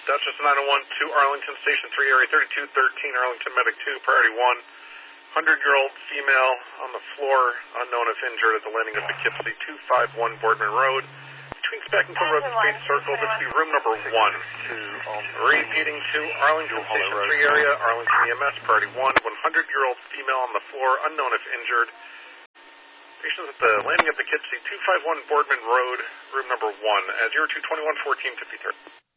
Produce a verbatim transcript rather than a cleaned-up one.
Dutchess nine oh one to Arlington Station three, Area thirty-two thirteen, Arlington Medic two, Priority one. one hundred-year-old female on the floor, unknown if injured, at the landing of Poughkeepsie, two five one Boardman Road. Between Speckington Road and Speed Circle, this will be room number one. Repeating to Arlington Station three area, Arlington E M S, Priority one. one hundred-year-old female on the floor, unknown if injured. Patients at the landing of Poughkeepsie, two five one Boardman Road, room number one, at zero two two one fourteen fifty-three.